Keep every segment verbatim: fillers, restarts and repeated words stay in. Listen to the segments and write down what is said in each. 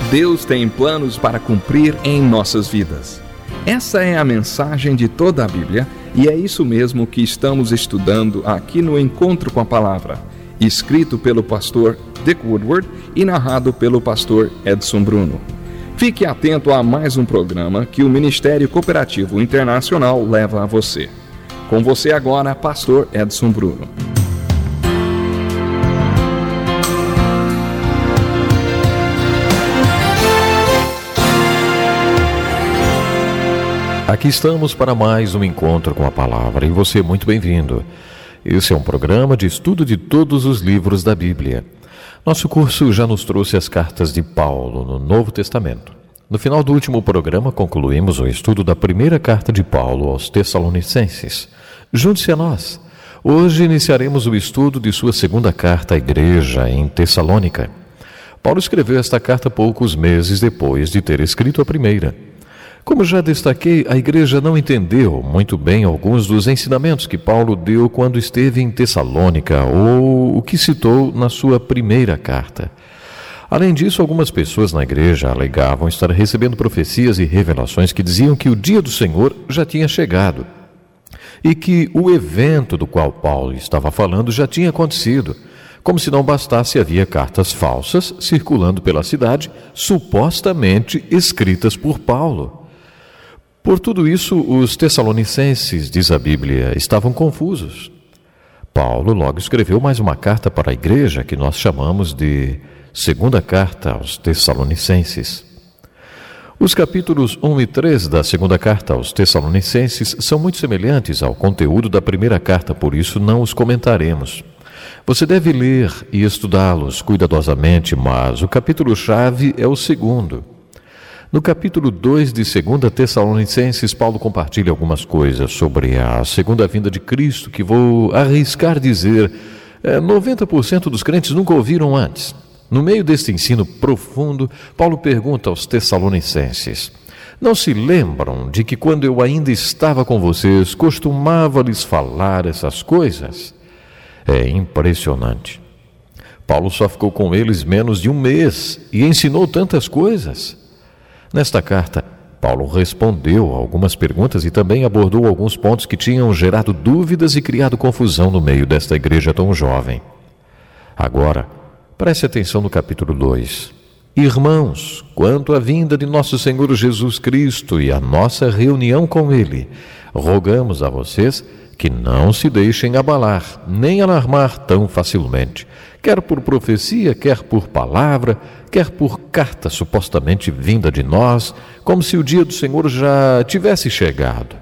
Deus tem planos para cumprir em nossas vidas. Essa é a mensagem de toda a Bíblia e é isso mesmo que estamos estudando aqui no Encontro com a Palavra, escrito pelo pastor Dick Woodward e narrado pelo pastor Edson Bruno. Fique atento a mais um programa que o Ministério Cooperativo Internacional leva a você. Com você agora, pastor Edson Bruno. Aqui estamos para mais um Encontro com a Palavra e você é muito bem-vindo. Esse é um programa de estudo de todos os livros da Bíblia. Nosso curso já nos trouxe as cartas de Paulo no Novo Testamento. No final do último programa, concluímos o estudo da primeira carta de Paulo aos Tessalonicenses. Junte-se a nós. Hoje iniciaremos o estudo de sua segunda carta à igreja em Tessalônica. Paulo escreveu esta carta poucos meses depois de ter escrito a primeira. Como já destaquei, a igreja não entendeu muito bem alguns dos ensinamentos que Paulo deu quando esteve em Tessalônica, ou o que citou na sua primeira carta. Além disso, algumas pessoas na igreja alegavam estar recebendo profecias e revelações que diziam que o dia do Senhor já tinha chegado e que o evento do qual Paulo estava falando já tinha acontecido. Como se não bastasse, havia cartas falsas circulando pela cidade, supostamente escritas por Paulo. Por tudo isso, os tessalonicenses, diz a Bíblia, estavam confusos. Paulo logo escreveu mais uma carta para a igreja, que nós chamamos de Segunda Carta aos Tessalonicenses. Os capítulos um e três da Segunda Carta aos Tessalonicenses são muito semelhantes ao conteúdo da primeira carta, por isso não os comentaremos. Você deve ler e estudá-los cuidadosamente, mas o capítulo-chave é o segundo. No capítulo dois de Segunda Tessalonicenses, Paulo compartilha algumas coisas sobre a segunda vinda de Cristo que vou arriscar dizer, é, noventa por cento dos crentes nunca ouviram antes. No meio deste ensino profundo, Paulo pergunta aos Tessalonicenses: não se lembram de que quando eu ainda estava com vocês, costumava lhes falar essas coisas? É impressionante. Paulo só ficou com eles menos de um mês e ensinou tantas coisas. Nesta carta, Paulo respondeu a algumas perguntas e também abordou alguns pontos que tinham gerado dúvidas e criado confusão no meio desta igreja tão jovem. Agora, preste atenção no capítulo dois. Irmãos, quanto à vinda de nosso Senhor Jesus Cristo e à nossa reunião com Ele, rogamos a vocês que não se deixem abalar, nem alarmar tão facilmente, quer por profecia, quer por palavra, quer por carta supostamente vinda de nós, como se o dia do Senhor já tivesse chegado.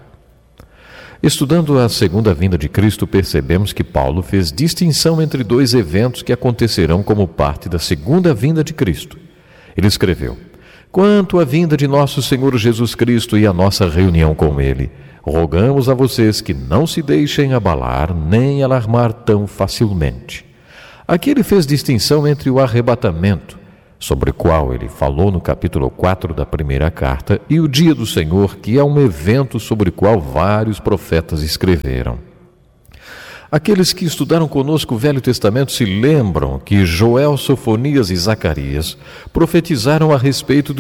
Estudando a segunda vinda de Cristo, percebemos que Paulo fez distinção entre dois eventos que acontecerão como parte da segunda vinda de Cristo. Ele escreveu: quanto à vinda de nosso Senhor Jesus Cristo e a nossa reunião com Ele, rogamos a vocês que não se deixem abalar nem alarmar tão facilmente. Aqui ele fez distinção entre o arrebatamento, sobre o qual ele falou no capítulo quatro da primeira carta, e o dia do Senhor, que é um evento sobre o qual vários profetas escreveram. Aqueles que estudaram conosco o Velho Testamento se lembram que Joel, Sofonias e Zacarias profetizaram a respeito do